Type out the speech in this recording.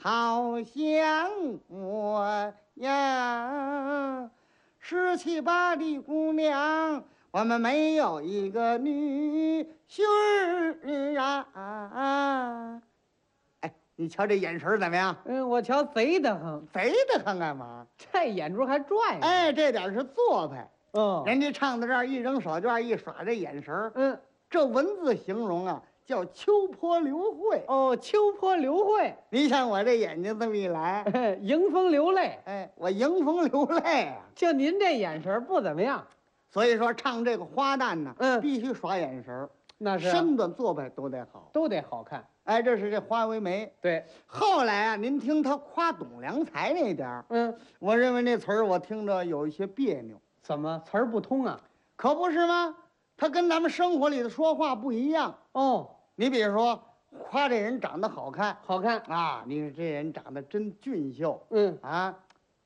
好像我呀，17、8的姑娘，我们没有一个女婿儿啊。哎，你瞧这眼神怎么样？ 我瞧贼得很， 贼得很干嘛？ 这眼珠还转呢。 哎，这点是做派。 人人家唱到这儿，一扔手绢，一耍这眼神儿，这文字形容啊，叫秋波流慧。 哦，秋波流慧。 你像我这眼睛这么一来， 迎风流泪。 哎，我迎风流泪啊。 就您这眼神不怎么样， 所以说唱这个花旦呢，必须耍眼神儿， 那是身段做派都得好， 都得好看。 哎，这是这花为媒。 对， 后来啊，您听他夸董良才那点儿，我认为那词儿我听着有一些别扭。 怎么词儿不通啊？ 可不是吗？他跟咱们生活里的说话不一样。你比如说，夸这人长得好看， 好看啊！你说这人长得真俊秀，